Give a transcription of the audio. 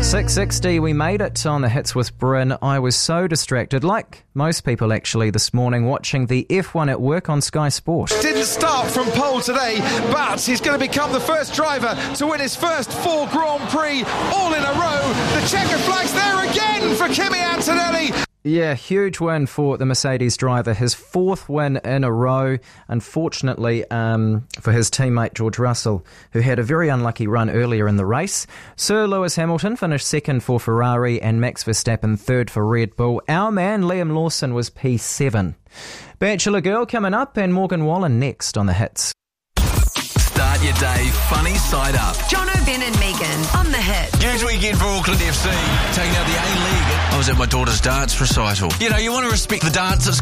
6:60, we made it on the Hits with Bryn. I was so distracted, like most people actually this morning, watching the F1 at work on Sky Sport. Didn't start from pole today, but he's going to become the first driver to win his first 4 Grand Prix all in a row. The checkered flag's there again for Kimi Antonelli. Yeah, huge win for the Mercedes driver, his 4th win in a row. Unfortunately, for his teammate George Russell, who had a very unlucky run earlier in the race. Sir Lewis Hamilton finished 2nd for Ferrari and Max Verstappen 3rd for Red Bull. Our man Liam Lawson was P7. Bachelor Girl coming up and Morgan Wallen next on the Hits. Start your day funny side up. John O'Ben and Megan on the Hit. Huge weekend for Auckland FC, taking out the A-League. I was at my daughter's dance recital. You know, you want to respect the dancers.